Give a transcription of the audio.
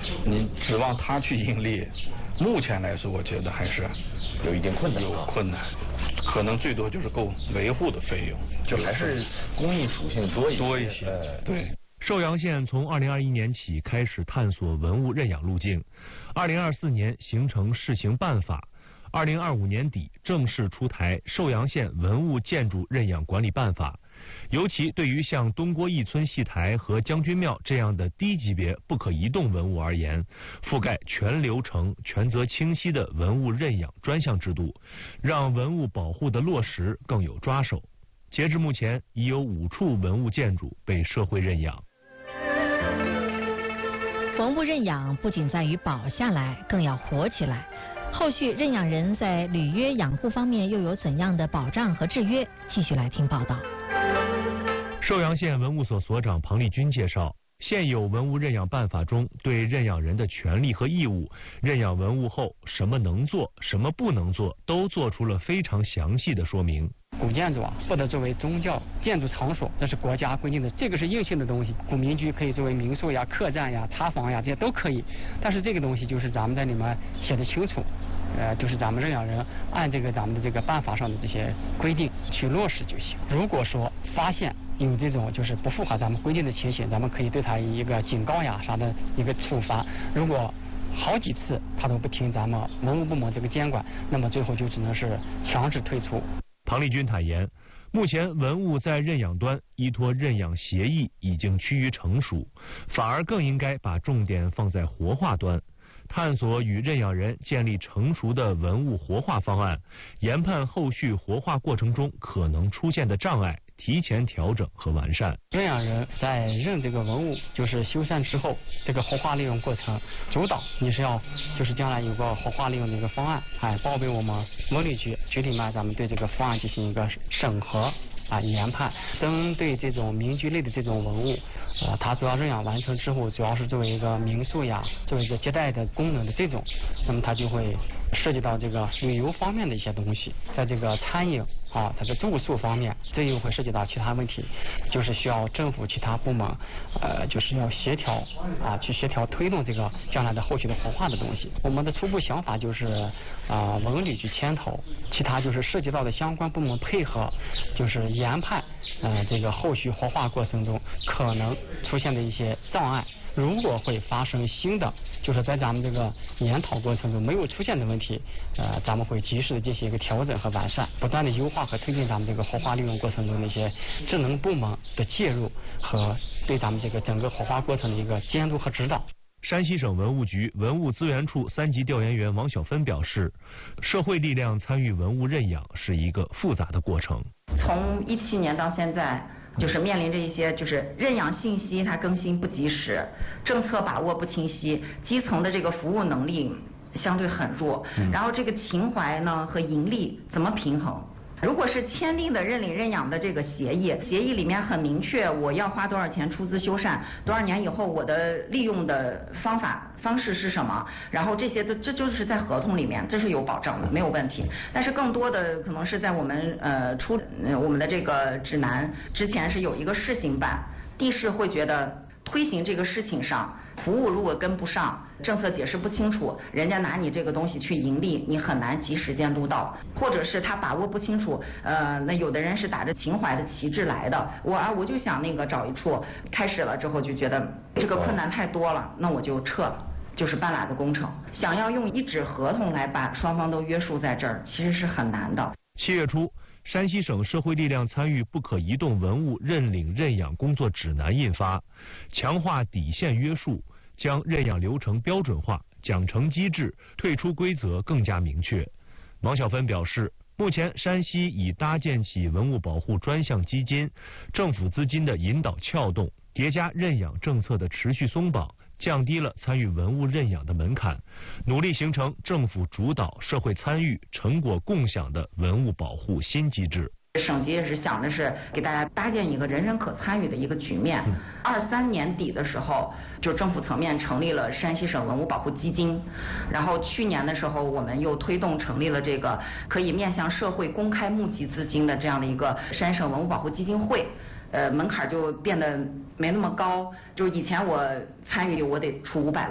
你指望它去盈利，目前来说，我觉得还是有一定困难， 可能最多就是够维护的费用， 就还是公益属性多一些。 对。 寿阳县从2021年起开始探索文物认养路径，2024年形成试行办法，2025年底正式出台《寿阳县文物建筑认养管理办法》。尤其对于像东郭义村戏台和将军庙这样的低级别不可移动文物而言，覆盖全流程、权责清晰的文物认养专项制度，让文物保护的落实更有抓手。截至目前，已有5处文物建筑被社会认养。 文物认养不仅在于保下来，更要活起来。后续认养人在履约养护方面又有怎样的保障和制约？继续来听报道。 寿阳县文物所所长庞丽君介绍，现有文物认养办法中对认养人的权利和义务、认养文物后什么能做、什么不能做，都做出了非常详细的说明。 古建筑不得作为宗教建筑场所，这是国家规定的，这个是硬性的东西。古民居可以作为民宿呀、客栈呀、茶房呀，这些都可以。但是这个东西就是咱们在里面写的清楚，就是咱们认养人按这个咱们的这个办法上的这些规定去落实就行。如果说发现有这种就是不符合咱们规定的情形，咱们可以对他一个警告呀啥的一个处罚。如果好几次他都不听咱们文物部门这个监管，那么最后就只能是强制退出。 庞丽君坦言，目前文物在认养端依托认养协议已经趋于成熟，反而更应该把重点放在活化端，探索与认养人建立成熟的文物活化方案，研判后续活化过程中可能出现的障碍，提前调整和完善。 认养人在认这个文物就是修缮之后，这个活化利用过程主导你是要就是将来有个活化利用的一个方案，报备我们文旅局里面，咱们对这个方案进行一个审核研判。针对这种民居类的这种文物，它主要认养完成之后，主要是作为一个民宿呀，作为一个接待的功能的这种，那么它就会涉及到这个旅游方面的一些东西，在这个餐饮它的住宿方面，这又会涉及到其他问题，就是需要政府其他部门就是要协调去协调推动这个将来的后续的活化的东西。我们的初步想法就是文旅局牵头，其他就是涉及到的相关部门配合，就是研判这个后续活化过程中可能出现的一些障碍。如果会发生新的，就是在咱们这个研讨过程中没有出现的问题，咱们会及时的进行一个调整和完善，不断的优化和推进咱们这个活化利用过程中的一些职能部门的介入和对咱们这个整个活化过程的一个监督和指导。 山西省文物局文物资源处3级调研员王小芬表示，社会力量参与文物认养是一个复杂的过程。 从17年到现在，就是面临着一些就是认养信息它更新不及时，政策把握不清晰，基层的这个服务能力相对很弱，然后这个情怀呢和盈利怎么平衡？如果是签订的认领认养的这个协议里面很明确，我要花多少钱出资修缮，多少年以后我的利用的方式是什么，然后这些这就是在合同里面，这是有保障的，没有问题。但是更多的可能是在我们我们的这个指南之前是有一个试行版，地市会觉得推行这个事情上，服务如果跟不上，政策解释不清楚，人家拿你这个东西去盈利，你很难及时监督到，或者是他把握不清楚，那有的人是打着情怀的旗帜来的，我就想那个找一处，开始了之后就觉得这个困难太多了，那我就撤了。就是半拉子工程，想要用一纸合同来把双方都约束在这儿，其实是很难的。 7月初，山西省社会力量参与不可移动文物认领认养工作指南印发，强化底线约束，将认养流程标准化，奖惩机制、退出规则更加明确。王小芬表示，目前山西已搭建起文物保护专项基金，政府资金的引导撬动，叠加认养政策的持续松绑，降低了参与文物认养的门槛，努力形成政府主导、社会参与、成果共享的文物保护新机制。 省级也是想的是给大家搭建一个人人可参与的一个局面。23年底的时候，就政府层面成立了山西省文物保护基金，然后去年的时候，我们又推动成立了这个可以面向社会公开募集资金的这样的一个山省文物保护基金会。门槛就变得没那么高，就是以前我参与我得出500万。